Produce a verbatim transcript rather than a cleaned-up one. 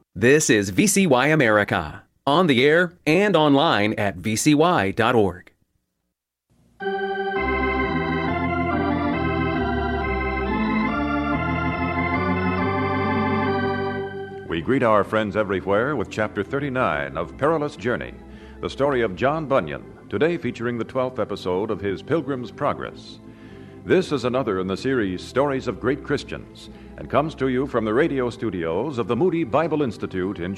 This is V C Y America, on the air and online at v c y dot org. We greet our friends everywhere with Chapter thirty-nine of Perilous Journey, the story of John Bunyan, today featuring the twelfth episode of his Pilgrim's Progress. This is another in the series Stories of Great Christians, and comes to you from the radio studios of the Moody Bible Institute in